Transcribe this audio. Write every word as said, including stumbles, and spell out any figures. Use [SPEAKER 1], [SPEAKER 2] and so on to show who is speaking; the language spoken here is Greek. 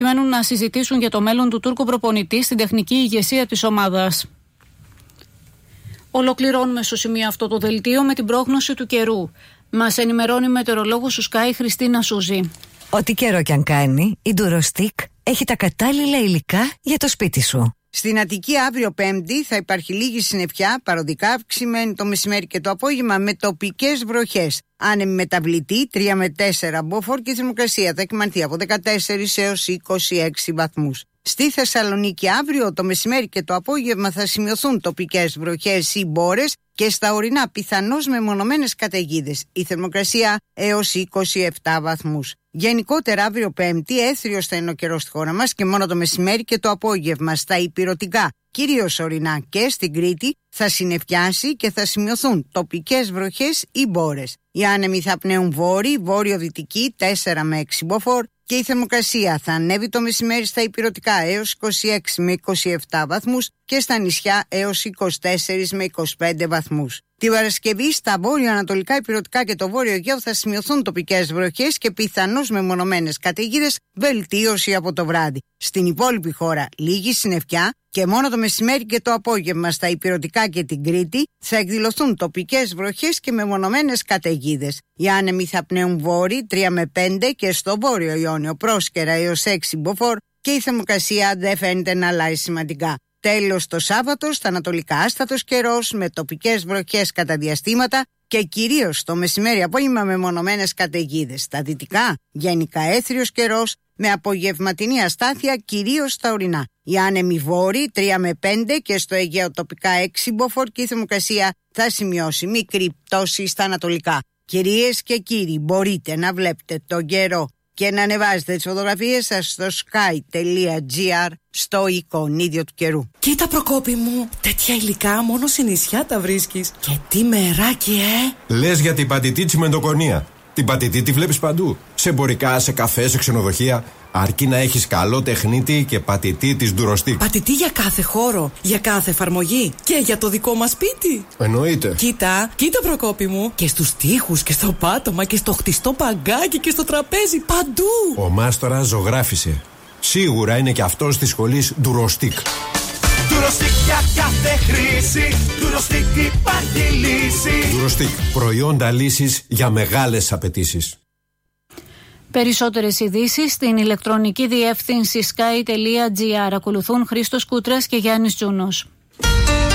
[SPEAKER 1] προκειμένου να συζητήσουν για το μέλλον του Τούρκου προπονητή στην τεχνική ηγεσία της ομάδας. Ολοκληρώνουμε στο σημείο αυτό το δελτίο με την πρόγνωση του καιρού. Μας ενημερώνει η μετεωρολόγος του Sky Χριστίνα Σούζη.
[SPEAKER 2] Ό,τι καιρό κι αν κάνει, η Durostick έχει τα κατάλληλα υλικά για το σπίτι σου.
[SPEAKER 3] Στην Αττική αύριο Πέμπτη θα υπάρχει λίγη συννεφιά, παροδικά αυξημένη το μεσημέρι και το απόγευμα με τοπικές βροχές. Άνεμη μεταβλητή τρία με τέσσερα μποφόρ και η θερμοκρασία θα εκμανθεί από δεκατέσσερα έως είκοσι έξι βαθμούς. Στη Θεσσαλονίκη αύριο το μεσημέρι και το απόγευμα θα σημειωθούν τοπικές βροχές ή μπόρες και στα ορεινά πιθανώς μεμονωμένες καταιγίδες. Η θερμοκρασία έως είκοσι επτά βαθμούς. Γενικότερα αύριο Πέμπτη έθριος θα είναι ο καιρός στη χώρα μας και μόνο το μεσημέρι και το απόγευμα στα ηπειρωτικά, κυρίως ορεινά και στην Κρήτη, θα συννεφιάσει και θα σημειωθούν τοπικές βροχές ή μπόρες. Οι άνεμοι θα πνέουν βόρειοι, βόρειο-δυτικοί τέσσερα με έξι μποφόρ και η θερμοκρασία θα ανέβει το μεσημέρι στα ηπειρωτικά έως είκοσι έξι με είκοσι επτά βαθμούς και στα νησιά έως είκοσι τέσσερα με είκοσι πέντε βαθμούς. Την Παρασκευή στα βόρειο-ανατολικά ηπειρωτικά και το βόρειο Αιγαίο θα σημειωθούν τοπικές βροχές και πιθανώς μεμονωμένες καταιγίδες, βελτίωση από το βράδυ. Στην υπόλοιπη χώρα λίγη συννεφιά και μόνο το μεσημέρι και το απόγευμα στα ηπειρωτικά και την Κρήτη θα εκδηλωθούν τοπικές βροχές και μεμονωμένες καταιγίδες. Οι άνεμοι θα πνέουν βόρειοι τρία με πέντε και στο βόρειο Ιόνιο πρόσκαιρα έως έξι μποφόρ και η θερμοκρασία δεν φαίνεται να αλλάζει σημαντικά. Τέλος το Σάββατο στα ανατολικά άστατος καιρός με τοπικές βροχές κατά διαστήματα και κυρίως το μεσημέρι απόγευμα με μονομένες καταιγίδες. Στα δυτικά γενικά έθριος καιρός με απογευματινή αστάθεια κυρίως στα ορεινά. Οι άνεμοι βόρειοι τρία με πέντε και στο Αιγαίο τοπικά έξι μποφόρ και η θερμοκρασία θα σημειώσει μικρή πτώση στα ανατολικά. Κυρίες και κύριοι, μπορείτε να βλέπετε τον καιρό και να ανεβάζετε τις φωτογραφίες σας στο sky.gr στο εικονίδιο του καιρού.
[SPEAKER 4] Κοίτα Προκόπη μου, τέτοια υλικά μόνο σε νησιά τα βρίσκεις. Και τι μεράκι, ε!
[SPEAKER 5] Λες για την πατητή τσιμεντοκονία. Την πατητή τη βλέπεις παντού. Σε εμπορικά, σε καφέ, σε ξενοδοχεία. Αρκεί να έχεις καλό τεχνίτη και πατητή της Durostick.
[SPEAKER 4] Πατητή για κάθε χώρο, για κάθε εφαρμογή και για το δικό μας σπίτι.
[SPEAKER 5] Εννοείται.
[SPEAKER 4] Κοίτα, κοίτα Προκόπη μου. Και στους τοίχους και στο πάτωμα και στο χτιστό παγκάκι και στο τραπέζι, παντού.
[SPEAKER 5] Ο μάστορας ζωγράφισε. Σίγουρα είναι και αυτός της σχολής Durostick.
[SPEAKER 6] Durostick για κάθε χρήση. Durostick υπάρχει λύση.
[SPEAKER 5] Durostick, προϊόντα λύσης για μεγάλες απαιτήσεις.
[SPEAKER 1] Περισσότερες ειδήσεις στην ηλεκτρονική διεύθυνση sky.gr. Ακολουθούν Χρήστος Κούτρας και Γιάννης Τζούνος.